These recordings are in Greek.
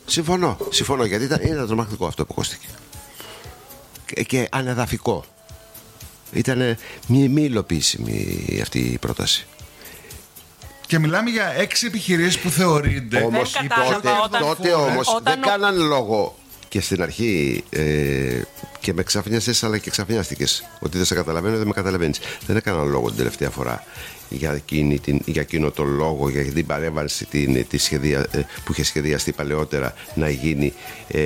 Συμφωνώ, γιατί ήταν τρομακτικό αυτό που κόστηκε. Και ανεδαφικό. Ήταν μη υλοποιήσιμη αυτή η πρόταση. Και μιλάμε για 6 επιχειρήσεις που θεωρείται. Όμως τότε όμως δεν κάναν λόγο. Και στην αρχή και με ξαφνιάσες, αλλά και ξαφνιάστηκες ότι δεν σε καταλαβαίνω, δεν με καταλαβαίνεις. Δεν έκαναν λόγο την τελευταία φορά για εκείνο το λόγο, για την παρέμβαση που είχε σχεδιαστεί παλαιότερα να γίνει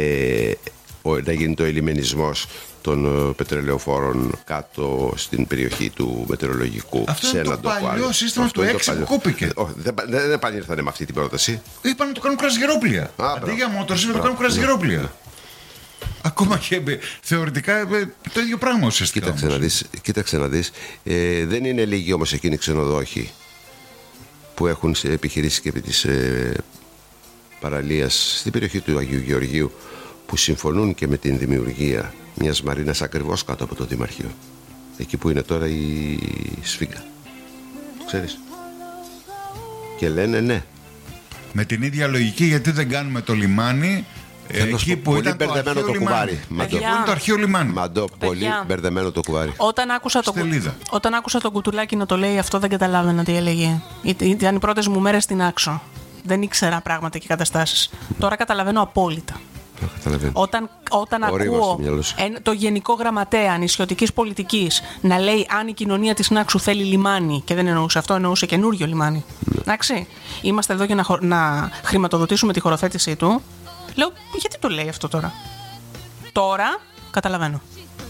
το ελιμενισμός των πετρελαιοφόρων κάτω στην περιοχή του μετεωρολογικού. Αυτό είναι το παλιό σύστημα του 6 που κόπηκε. Δεν επανήλθανε με αυτή την πρόταση. Είπαν να το κάνουν κρασγερόπλια. Αντί για μότορς, είπαν να το κάνουν κρασγερόπλια. Ακόμα και θεωρητικά το ίδιο πράγμα ουσιαστικά. Κοίταξε να δεις. Δεν είναι λίγοι όμως εκείνοι οι ξενοδόχοι που έχουν επιχειρήσει και επί της παραλίας στην περιοχή του Αγίου Γεωργίου, που συμφωνούν και με την δημιουργία μιας μαρίνας ακριβώς κάτω από το Δημαρχείο, εκεί που είναι τώρα η Σφίγγα, ξέρεις, και λένε ναι. Με την ίδια λογική, γιατί δεν κάνουμε το λιμάνι εκεί που πολύ ήταν μπερδεμένο το κουβάρι. Εκεί που είναι το αρχαίο λιμάνι. Πολύ μπερδεμένο το κουβάρι. Όταν άκουσα τον Κουτουλάκη να το λέει αυτό, δεν καταλάβαινα τι έλεγε. Ήταν οι πρώτες μου μέρες στην Άξο. Δεν ήξερα πράγματα και καταστάσεις. Τώρα καταλαβαίνω απόλυτα. Όταν ακούω το Γενικό Γραμματέα Νησιωτικής Πολιτικής να λέει αν η κοινωνία της Νάξου θέλει λιμάνι, και δεν εννοούσε αυτό, εννοούσε καινούριο λιμάνι. Εντάξει, είμαστε εδώ για να χρηματοδοτήσουμε τη χωροθέτησή του. Λέω, γιατί το λέει αυτό τώρα? Τώρα καταλαβαίνω.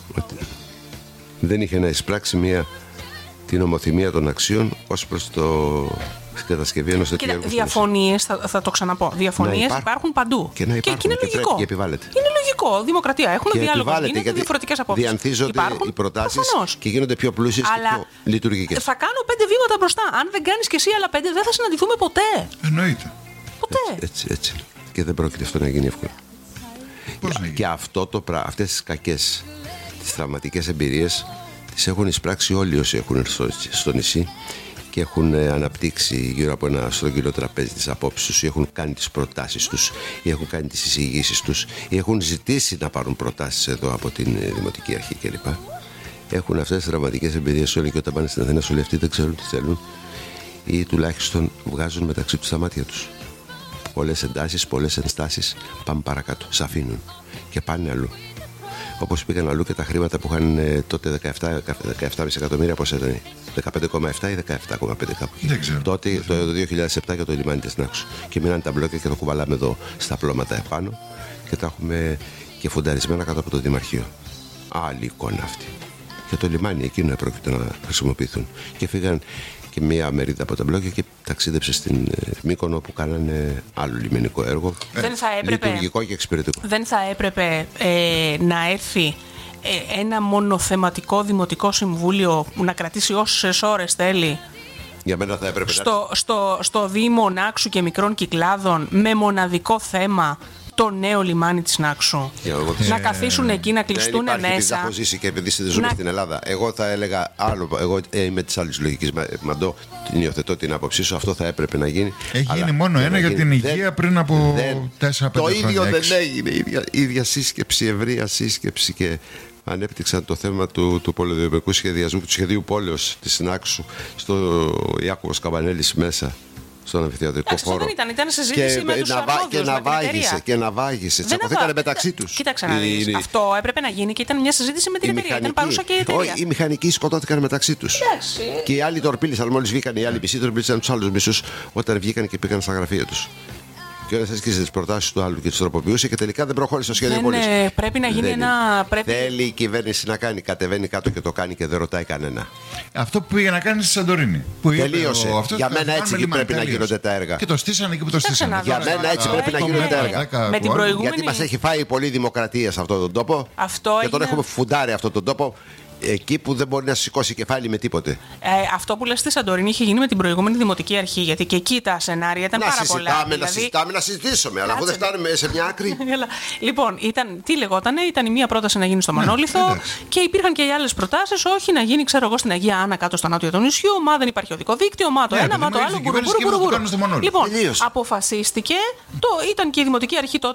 Δεν είχε να εισπράξει την ομοθυμία των αξιών ως προς την κατασκευή ενός τέτοιου έργου. Διαφωνίες, θα το ξαναπώ. Διαφωνίες υπάρχουν παντού. Και είναι λογικό. Και επιβάλλεται. Είναι λογικό. Δημοκρατία. Έχουμε διάλογο. Γίνονται διαφορετικές απόψεις. Διανθίζονται οι προτάσεις και γίνονται πιο πλούσιες και πιο λειτουργικές. Θα κάνω 5 βήματα μπροστά. Αν δεν κάνεις και εσύ άλλα 5, δεν θα συναντηθούμε ποτέ. Εννοείται. Ποτέ. Έτσι. Και δεν πρόκειται αυτό να γίνει εύκολα. Και αυτές τις κακές, τις τραυματικές εμπειρίες τις έχουν εισπράξει όλοι όσοι έχουν έρθει στο νησί και έχουν αναπτύξει γύρω από ένα στρογγυλό τραπέζι τις απόψεις τους, ή έχουν κάνει τις προτάσεις τους, ή έχουν κάνει τις εισηγήσεις τους, ή έχουν ζητήσει να πάρουν προτάσεις εδώ από την Δημοτική Αρχή κλπ. Έχουν αυτές τις τραυματικές εμπειρίες όλοι, και όταν πάνε στην Αθήνα, όλοι αυτοί δεν ξέρουν τι θέλουν, ή τουλάχιστον βγάζουν μεταξύ τους τα μάτια τους. Πολλές εντάσεις, πολλές ενστάσεις, πάμε παρακάτω, σ' αφήνουν και πάνε αλλού. Όπως πήγαν αλλού και τα χρήματα που είχαν τότε 17,5 εκατομμύρια, πώς ήταν, 15,7 ή 17,5 κάπου. Δεν ξέρω. Τότε το 2007 για το λιμάνι της Νάξου. Και μείναν τα μπλόκια και το κουβαλάμε εδώ στα πλώματα επάνω και τα έχουμε και φουνταρισμένα κάτω από το Δημαρχείο. Άλλη εικόνα αυτή. Και το λιμάνι εκείνο πρόκειται να χρησιμοποιηθούν. Και φύγαν και μία μερίδα από τα μπλόκια και ταξίδεψε στην Μύκονο, που κάνανε άλλο λιμενικό έργο. Λειτουργικό και εξυπηρετικό. Δεν θα έπρεπε να έρθει ένα μονοθεματικό δημοτικό συμβούλιο που να κρατήσει όσες ώρες θέλει? Για μένα θα έπρεπε στο Δήμο Νάξου και Μικρών Κυκλάδων, με μοναδικό θέμα το νέο λιμάνι της Νάξου. Να καθίσουν εκεί, να κλειστούν μέσα. Επειδή έχω ζήσει και επειδή ζούμε στην Ελλάδα, εγώ θα έλεγα άλλο. Εγώ είμαι της άλλης λογικής. Μαντώ, την υιοθετώ την άποψή σου. Αυτό θα έπρεπε να γίνει. Έχει γίνει μόνο ένα για την υγεία πριν από 4-5 χρόνια. Το ίδιο δεν έγινε. Η ίδια σύσκεψη, ευρεία σύσκεψη, και ανέπτυξαν το θέμα του πολεοδομικού σχεδιασμού, του σχεδίου πόλεως της Νάξου, στο Ιάκωβος Καμπανέλης μέσα, στον αμφιθεατρικό χώρο. Δεν ήταν συζήτηση με τους αρμόδιους, και να βάγισε. Τσακωθήκανε μεταξύ τους. Κοίταξε να δεις. Αυτό έπρεπε να γίνει και ήταν μια συζήτηση με την εταιρεία. Ήταν παρούσα και η εταιρεία. Οι μηχανικοί σκοτώθηκαν μεταξύ τους. Και οι άλλοι τορπίλησαν. Μόλις βγήκαν οι άλλοι μισοί, τορπίλησαν τους άλλους μισούς όταν βγήκαν και πήγαν στα γραφεία τους. Και όλες έσκησε τις προτάσεις του άλλου και τις τροποποιούσε και τελικά δεν προχώρησε στο σχέδιο πόλης. Πρέπει να γίνει Θέλει η κυβέρνηση να κάνει. Κατεβαίνει κάτω και το κάνει και δεν ρωτάει κανένα. Αυτό που πήγε να κάνει στη Σαντορίνη. Τελείωσε. Για μένα έτσι πρέπει να γίνονται τα έργα. Και το στήσανε εκεί που το στήσανε. Για μένα έτσι πρέπει να γίνονται τα έργα. Γιατί μας έχει φάει πολύ δημοκρατία σε αυτόν τον τόπο. Και τον έχουμε φουντάρει αυτόν τον τόπο. Εκεί που δεν μπορεί να σηκώσει κεφάλι με τίποτε. Αυτό που λες στη Σαντορίνη είχε γίνει με την προηγούμενη Δημοτική Αρχή. Γιατί και εκεί τα σενάρια ήταν πάρα πολλά. Να συζητήσουμε, αλλά αφού δεν φτάνουμε σε μια άκρη. Λοιπόν, τι λεγότανε, ήταν η μία πρόταση να γίνει στο Μανόλιθο και υπήρχαν και οι άλλες προτάσεις, όχι να γίνει, ξέρω εγώ, στην Αγία Άννα κάτω στο νότιο του νησιού. Μα δεν υπάρχει οδικό δίκτυο, μα το ένα, μα το άλλο. Λοιπόν, αποφασίστηκε, ήταν και η Δημοτική Αρχή τότε